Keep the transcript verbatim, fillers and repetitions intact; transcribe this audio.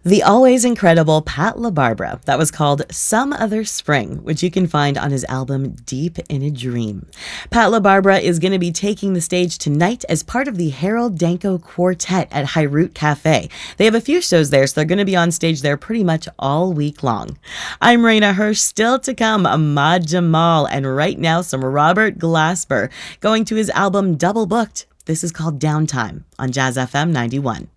The always incredible Pat LaBarbera, that was called Some Other Spring, which you can find on his album Deep in a Dream. Pat LaBarbera is going to be taking the stage tonight as part of the Harold Danko Quartet at Highroot Cafe. They have a few shows there, so they're going to be on stage there pretty much all week long. I'm Raina Hirsch. Still to come, Ahmad Jamal, and right now some Robert Glasper going to his album Double Booked. This is called Downtime on Jazz F M ninety-one.